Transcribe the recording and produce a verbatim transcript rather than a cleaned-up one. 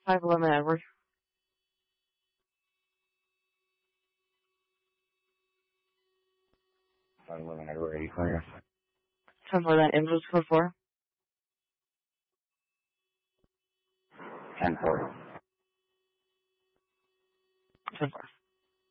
five eleven Edward. five eleven Edward, eighty clear. ten four, that ambulance code four. ten four. ten four.